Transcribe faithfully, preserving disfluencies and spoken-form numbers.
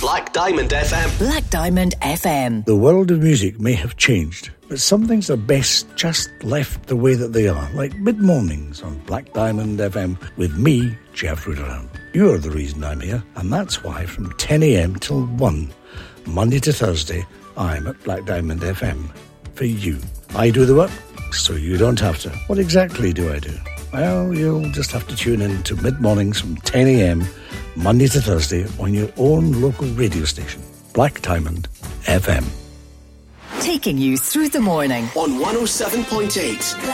Black Diamond F M. Black Diamond F M. The world of music may have changed, but some things are best just left the way that they are, like mid-mornings on Black Diamond F M with me, Jeff Ruderhound. You're the reason I'm here, and that's why from ten a.m. till one, Monday to Thursday, I'm at Black Diamond F M for you. I do the work, so you don't have to. What exactly do I do? Well, you'll just have to tune in to mid-mornings from ten a.m. Monday to Thursday on your own local radio station, Black Diamond F M. Taking you through the morning on one oh seven point eight.